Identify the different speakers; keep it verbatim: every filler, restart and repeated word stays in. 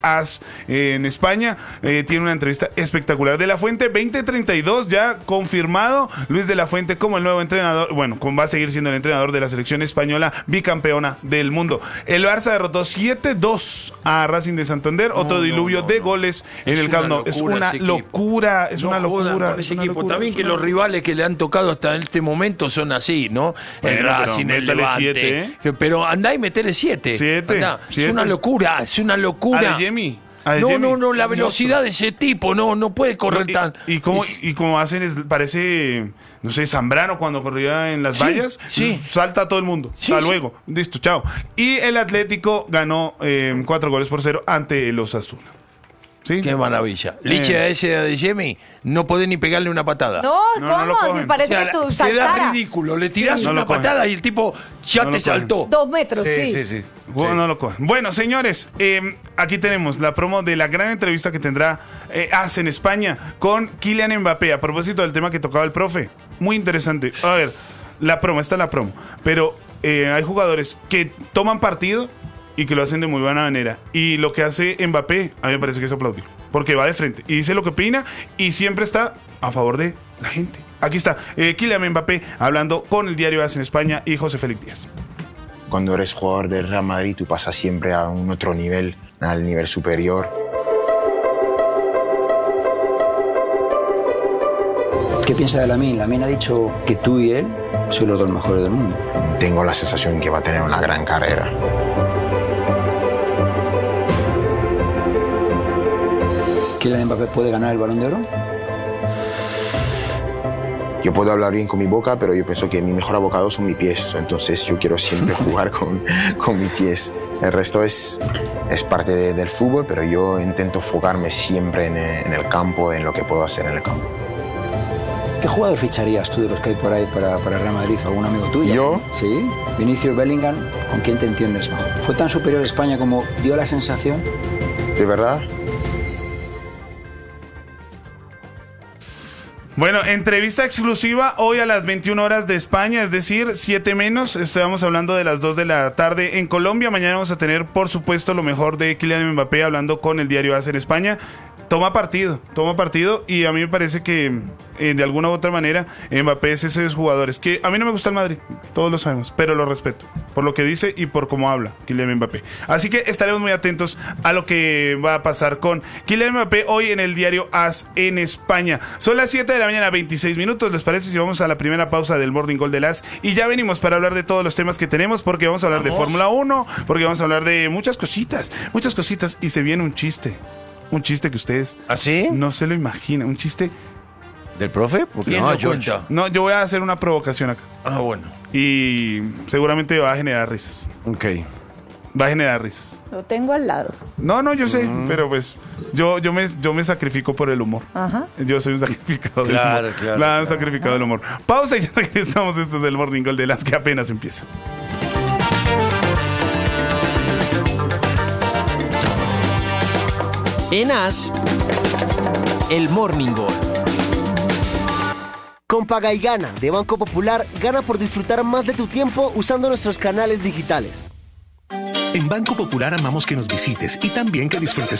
Speaker 1: As eh, en España, eh, tiene una entrevista espectacular. De la Fuente, veinte treinta y dos ya confirmado, Luis de la Fuente como el nuevo entrenador, bueno, va a seguir siendo el entrenador de la selección española, bicampeona del mundo. El Barça derrotó siete dos a Racing de Santander, otro
Speaker 2: no,
Speaker 1: diluvio
Speaker 2: no,
Speaker 1: de
Speaker 2: no.
Speaker 1: goles
Speaker 2: Es
Speaker 1: en el Camp Nou. Es una locura, es
Speaker 2: no
Speaker 1: una locura.
Speaker 2: jodan con ese equipo. También que los rivales que le han tocado hasta este momento son así, ¿no?
Speaker 1: Bueno,
Speaker 2: el Racing, el Levante.
Speaker 1: Siete, ¿eh?
Speaker 2: Pero andá y metele siete.
Speaker 1: Siete,
Speaker 2: Andá.
Speaker 1: siete.
Speaker 2: Es una locura, es una locura.
Speaker 1: Adeyemi.
Speaker 2: No, no, no, la velocidad de ese tipo, no, no puede correr
Speaker 1: no, y,
Speaker 2: tan.
Speaker 1: Y como, y como hacen, es, parece, no sé, Zambrano cuando corría en las
Speaker 2: Sí,
Speaker 1: vallas,
Speaker 2: sí.
Speaker 1: salta a todo el mundo.
Speaker 2: Sí,
Speaker 1: Hasta
Speaker 2: sí.
Speaker 1: luego, listo, chao. Y el Atlético ganó eh, cuatro goles por cero ante el Osasuna. ¿Sí?
Speaker 2: Qué maravilla. Liche a ese de Adeyemi no podés ni pegarle una patada.
Speaker 3: No,
Speaker 1: No,
Speaker 3: ¿cómo?
Speaker 1: no lo cogen.
Speaker 3: Si parece
Speaker 2: O sea,
Speaker 3: que tú
Speaker 2: te da
Speaker 3: saltaras.
Speaker 2: ridículo, le tirás
Speaker 1: Sí. No
Speaker 2: una
Speaker 1: lo cogen.
Speaker 2: patada y el tipo ya
Speaker 1: No
Speaker 2: te
Speaker 1: lo cogen.
Speaker 2: saltó.
Speaker 3: Dos metros, sí.
Speaker 2: sí, sí.
Speaker 1: Bueno,
Speaker 2: Sí.
Speaker 1: no lo cogen. Bueno, señores, eh, aquí tenemos la promo de la gran entrevista que tendrá eh, As en España con Kylian Mbappé. A propósito del tema que tocaba el profe. Muy interesante. A ver, la promo, esta es la promo. Pero eh, hay jugadores que toman partido y que lo hacen de muy buena manera. Y lo que hace Mbappé, a mí me parece que es aplaudir. Porque va de frente y dice lo que opina y siempre está a favor de la gente. Aquí está eh, Kylian Mbappé hablando con el diario As en España y José Félix Díaz.
Speaker 4: Cuando eres jugador del Real Madrid, tú pasas siempre a un otro nivel, al nivel superior.
Speaker 5: ¿Qué piensa de Lamine? Lamine ha dicho que tú y él sois los dos mejores del mundo.
Speaker 4: Tengo la sensación que va a tener una gran carrera.
Speaker 5: ¿Kylian Mbappé puede ganar el Balón de Oro?
Speaker 4: Yo puedo hablar bien con mi boca, pero yo pienso que mi mejor abocado son mis pies. Entonces yo quiero siempre jugar con, con mis pies. El resto es, es parte de, del fútbol, pero yo intento enfocarme siempre en el, en el campo, en lo que puedo hacer en el campo.
Speaker 5: ¿Qué jugador ficharías tú de los que hay por ahí para, para Real Madrid? ¿Algún amigo tuyo?
Speaker 4: ¿Yo?
Speaker 5: Sí. Vinicius, Bellingham, ¿con quién te entiendes mejor? ¿Fue tan superior a España como dio la sensación?
Speaker 4: ¿De verdad?
Speaker 1: Bueno, entrevista exclusiva hoy a las veintiuna horas de España, es decir, siete menos. Estamos hablando de las dos de la tarde en Colombia. Mañana vamos a tener, por supuesto, lo mejor de Kylian Mbappé hablando con el diario As en España. Toma partido, toma partido y a mí me parece que eh, de alguna u otra manera Mbappé es esos jugadores que a mí no me gusta el Madrid, todos lo sabemos, pero lo respeto por lo que dice y por cómo habla Kylian Mbappé. Así que estaremos muy atentos a lo que va a pasar con Kylian Mbappé hoy en el diario As en España. Son las siete de la mañana, veintiséis minutos. ¿Les parece si vamos a la primera pausa del Morning Call del As? Y ya venimos para hablar de todos los temas que tenemos, porque vamos a hablar
Speaker 2: Vamos.
Speaker 1: de Fórmula uno, porque vamos a hablar de muchas cositas, muchas cositas y se viene un chiste. Un chiste que ustedes
Speaker 2: ¿Así?
Speaker 1: no se lo imaginan. Un chiste.
Speaker 6: ¿Del profe? Porque
Speaker 2: ¿Quién
Speaker 6: no,
Speaker 2: lo
Speaker 6: George.
Speaker 2: cuenta?
Speaker 1: No, yo voy a hacer una provocación acá.
Speaker 2: Ah, bueno.
Speaker 1: Y seguramente va a generar risas.
Speaker 6: Ok.
Speaker 1: Va a generar risas.
Speaker 3: Lo tengo al lado.
Speaker 1: No, no, yo sé, pero pues yo, yo, me, yo me sacrifico por el humor.
Speaker 3: Ajá.
Speaker 1: Yo soy un sacrificado
Speaker 6: Claro,
Speaker 1: del humor.
Speaker 6: claro,
Speaker 1: Claro, un
Speaker 6: claro.
Speaker 1: sacrificado del humor. Pausa y ya regresamos. Esto es el Morning Call de las que apenas empieza.
Speaker 7: En As, el Morning Call. Con Paga y Gana de Banco Popular, gana por disfrutar más de tu tiempo usando nuestros canales digitales.
Speaker 8: En Banco Popular amamos que nos visites y también que disfrutes